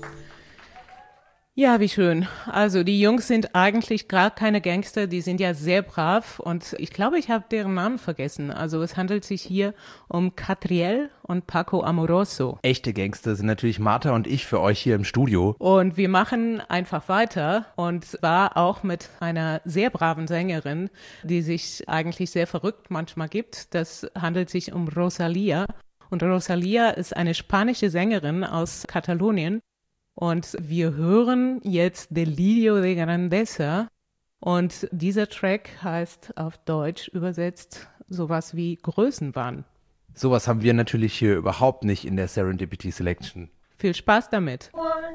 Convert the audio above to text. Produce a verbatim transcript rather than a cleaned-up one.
Ja, wie schön. Also die Jungs sind eigentlich gar keine Gangster, die sind ja sehr brav und ich glaube, ich habe deren Namen vergessen. Also es handelt sich hier um Catriel und Paco Amoroso. Echte Gangster sind natürlich Martha und ich für euch hier im Studio. Und wir machen einfach weiter und zwar auch mit einer sehr braven Sängerin, die sich eigentlich sehr verrückt manchmal gibt. Das handelt sich um Rosalia. Und Rosalia ist eine spanische Sängerin aus Katalonien. Und wir hören jetzt Delirio de Grandeza. Und dieser Track heißt auf Deutsch übersetzt sowas wie Größenwahn. Sowas haben wir natürlich hier überhaupt nicht in der Serendipity Selection. Viel Spaß damit.